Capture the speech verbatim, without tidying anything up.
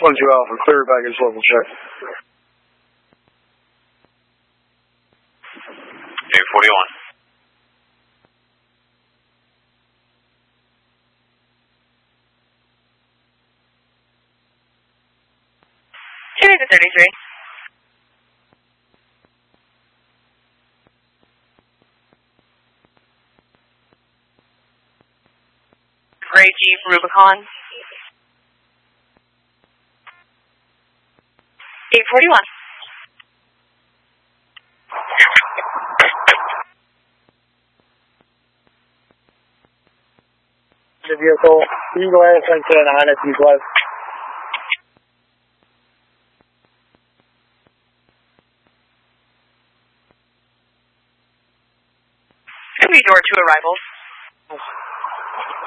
one two Alpha, clear baggage level check. eight forty-one. Two to thirty-three. Gray Jeep Rubicon. eight forty-one. The vehicle, you can go ahead and send to nine if you'd like.